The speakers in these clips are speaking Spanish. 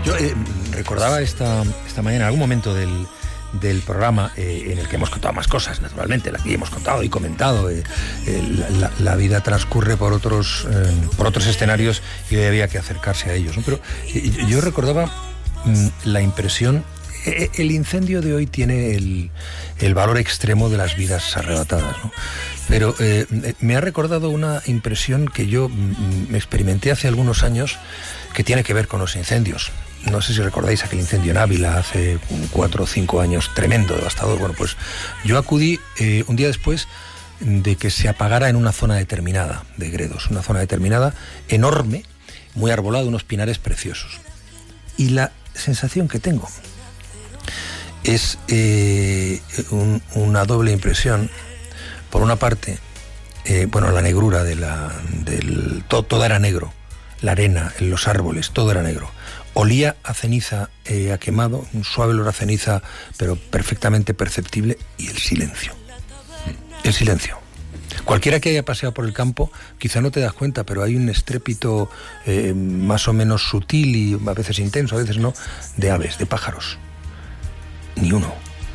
Yo recordaba esta mañana, en algún momento del programa, en el que hemos contado más cosas, naturalmente, la que hemos contado y comentado, la vida transcurre por otros escenarios y hoy había que acercarse a ellos, ¿no? Pero yo recordaba la impresión. El incendio de hoy tiene el valor extremo de las vidas arrebatadas, ¿no? Pero me ha recordado una impresión que yo experimenté hace algunos años, que tiene que ver con los incendios. No sé si recordáis aquel incendio en Ávila hace 4 o 5 años, tremendo, devastador. Bueno, pues yo acudí un día después de que se apagara en una zona determinada de Gredos, una zona determinada enorme, muy arbolada, unos pinares preciosos. Y la sensación que tengo es una doble impresión. Por una parte, la negrura todo era negro, la arena, los árboles, todo era negro. Olía a ceniza, a quemado, un suave olor a ceniza, pero perfectamente perceptible, y el silencio. El silencio. Cualquiera que haya paseado por el campo, quizá no te das cuenta, pero hay un estrépito más o menos sutil y a veces intenso, a veces no, de aves, de pájaros. Ni uno.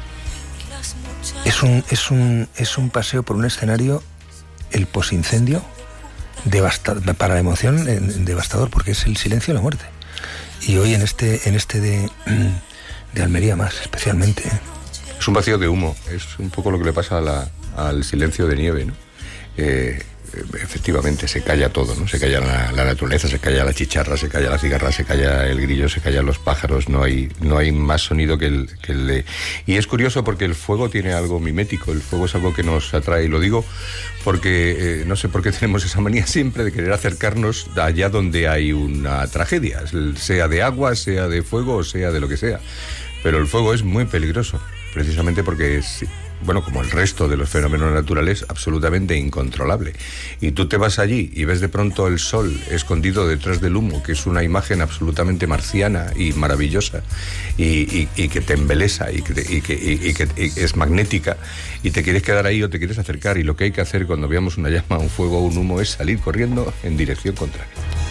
Es un paseo por un escenario, el posincendio, para la emoción, devastador, porque es el silencio de la muerte. Y hoy en este de Almería más especialmente. Es un vacío de humo, es un poco lo que le pasa al silencio de nieve, ¿no? Efectivamente se calla todo, ¿no? Se calla la naturaleza, se calla la chicharra, se calla la cigarra, se calla el grillo, se callan los pájaros, no hay más sonido que el de... Y es curioso porque el fuego tiene algo mimético, el fuego es algo que nos atrae, y lo digo porque no sé por qué tenemos esa manía siempre de querer acercarnos allá donde hay una tragedia, sea de agua, sea de fuego o sea de lo que sea. Pero el fuego es muy peligroso, precisamente porque es... como el resto de los fenómenos naturales, absolutamente incontrolable. Y tú te vas allí y ves de pronto el sol escondido detrás del humo, que es una imagen absolutamente marciana y maravillosa, y que te embelesa y que es magnética, y te quieres quedar ahí o te quieres acercar, y lo que hay que hacer cuando veamos una llama, un fuego o un humo es salir corriendo en dirección contraria.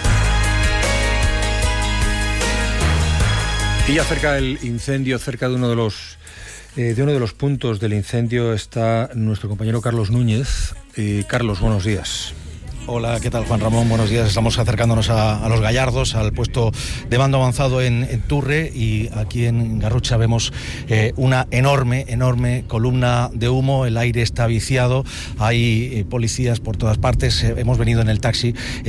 Y ya cerca del incendio, cerca de uno de los puntos del incendio, está nuestro compañero Carlos Núñez. Carlos, buenos días. Hola, ¿qué tal, Juan Ramón? Buenos días. Estamos acercándonos a Los Gallardos, al puesto de mando avanzado en Turre, y aquí en Garrucha vemos una enorme columna de humo. El aire está viciado, hay policías por todas partes. Hemos venido en el taxi